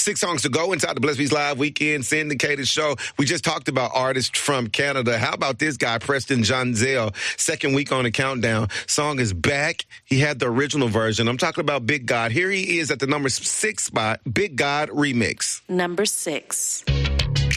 6 songs to go inside the Blessed Beats Live Weekend syndicated show. We just talked about artists from Canada. How about this guy, Preston Jonzell? Second week on the countdown. Song is back. He had the original version. I'm talking about Big God. Here he is at the number 6 spot, Big God Remix. Number 6.